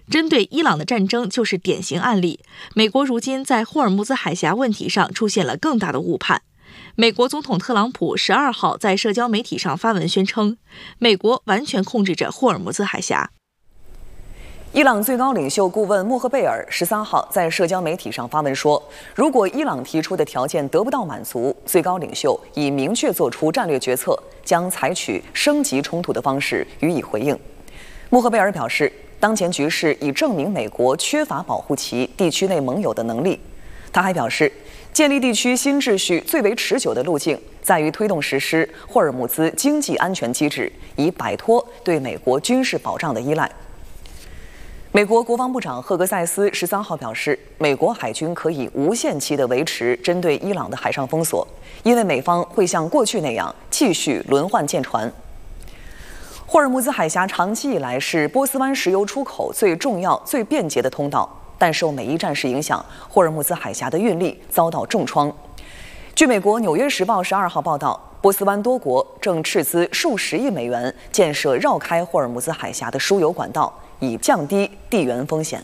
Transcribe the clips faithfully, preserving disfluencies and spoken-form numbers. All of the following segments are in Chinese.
针对伊朗的战争就是典型案例。美国如今在霍尔木兹海峡问题上出现了更大的误判。美国总统特朗普十二号在社交媒体上发文宣称，美国完全控制着霍尔木兹海峡。 伊朗最高领袖顾问穆赫贝尔十三号在社交媒体上发文说，如果伊朗提出的条件得不到满足，最高领袖已明确做出战略决策，将采取升级冲突的方式予以回应。穆赫贝尔表示，当前局势已证明美国缺乏保护其地区内盟友的能力。他还表示，建立地区新秩序最为持久的路径在于推动实施霍尔木兹经济安全机制，以摆脱对美国军事保障的依赖。美国国防部长赫格塞斯十三号表示，美国海军可以无限期地维持针对伊朗的海上封锁，因为美方会像过去那样继续轮换舰船。霍尔木兹海峡长期以来是波斯湾石油出口最重要、最便捷的通道，但受美伊战事影响，霍尔木兹海峡的运力遭到重创。据美国《纽约时报》十二号报道，波斯湾多国正斥资数十亿美元建设绕开霍尔木兹海峡的输油管道，以降低地缘风险。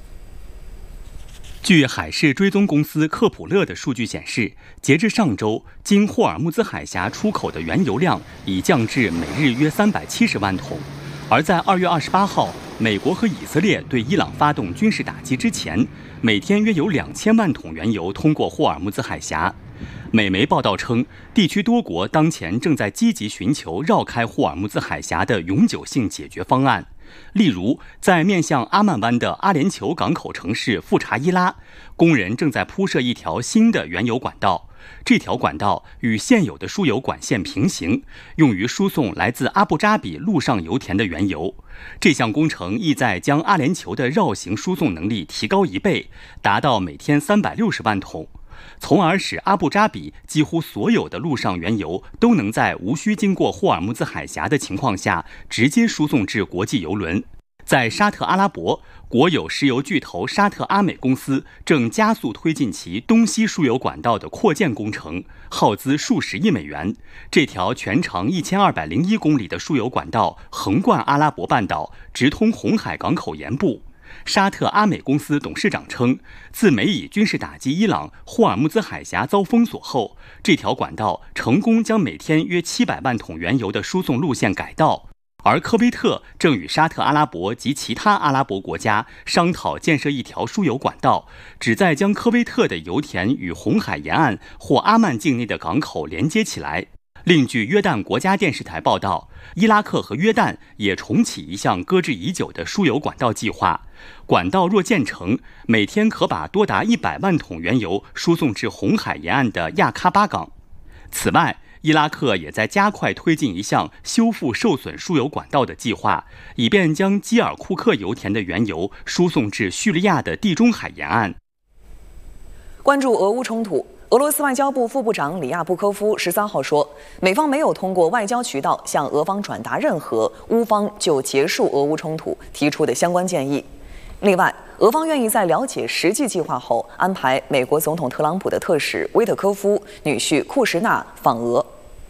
据海事追踪公司科普勒的数据显示，截至上周，经霍尔木兹海峡出口的原油量已降至每日约三百七十万桶。而在二月二十八号，美国和以色列对伊朗发动军事打击之前，每天约有两千万桶原油通过霍尔木兹海峡。美媒报道称，地区多国当前正在积极寻求绕开霍尔木兹海峡的永久性解决方案。例如，在面向阿曼湾的阿联酋港口城市富查伊拉，工人正在铺设一条新的原油管道。这条管道与现有的输油管线平行，用于输送来自阿布扎比陆上油田的原油。这项工程意在将阿联酋的绕行输送能力提高一倍，达到每天三百六十万桶，从而使阿布扎比几乎所有的陆上原油都能在无需经过霍尔木兹海峡的情况下直接输送至国际油轮。在沙特阿拉伯，国有石油巨头沙特阿美公司正加速推进其东西输油管道的扩建工程，耗资数十亿美元。这条全长一千二百零一公里的输油管道横贯阿拉伯半岛，直通红海港口沿部。沙特阿美公司董事长称，自美以军事打击伊朗，霍尔木兹海峡遭封锁后，这条管道成功将每天约七百万桶原油的输送路线改道。而科威特正与沙特阿拉伯及其他阿拉伯国家商讨建设一条输油管道，旨在将科威特的油田与红海沿岸或阿曼境内的港口连接起来。另据约旦国家电视台报道，伊拉克和约旦也重启一项搁置已久的输油管道计划。管道若建成，每天可把多达一百万桶原油输送至红海沿岸的亚喀巴港。此外，伊拉克也在加快推进一项修复受损输油管道的计划，以便将基尔库克油田的原油输送至叙利亚的地中海沿岸。 关注俄乌冲突，俄罗斯外交部副部长里亚布科夫十三号说，美方没有通过外交渠道向俄方转达任何乌方就结束俄乌冲突提出的相关建议。另外，俄方愿意在了解实际计划后，安排美国总统特朗普的特使威特科夫女婿库什纳访俄。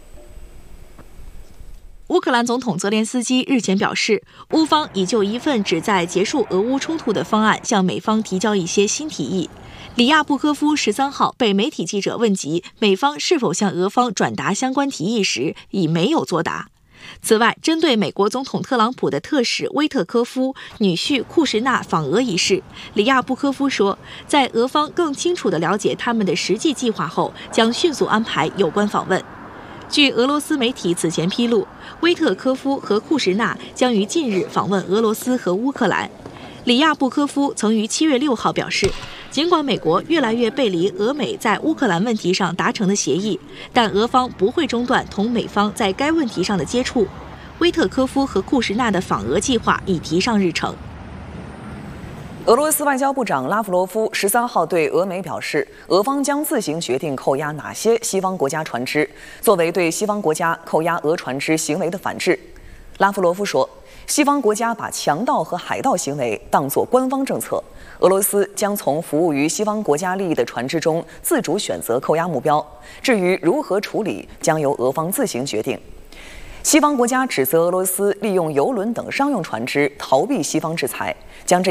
乌克兰总统泽连斯基日前表示，乌方已就一份旨在结束俄乌冲突的方案向美方提交一些新提议。里亚布科夫十三号被媒体记者问及美方是否向俄方转达相关提议时，已没有作答。此外，针对美国总统特朗普的特使威特科夫女婿库什纳访俄一事，里亚布科夫说，在俄方更清楚地了解他们的实际计划后，将迅速安排有关访问。据俄罗斯媒体此前披露，威特科夫和库什纳将于近日访问俄罗斯和乌克兰。里亚布科夫曾于七月六号表示，尽管美国越来越背离俄美在乌克兰问题上达成的协议，但俄方不会中断同美方在该问题上的接触。威特科夫和库什纳的访俄计划已提上日程。 俄罗斯外交部长拉夫罗夫十三号对俄媒表示，俄方将自行决定扣押哪些西方国家船只，作为对西方国家扣押俄船只行为的反制。拉夫罗夫说，西方国家把强盗和海盗行为当作官方政策，俄罗斯将从服务于西方国家利益的船只中自主选择扣押目标，至于如何处理，将由俄方自行决定。西方国家指责俄罗斯利用油轮等商用船只逃避西方制裁，将这